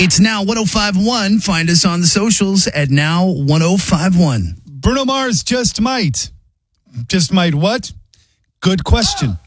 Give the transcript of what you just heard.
It's Now 1051. Find us on the socials at Now 1051. Bruno Mars just might. Just might what? Good question.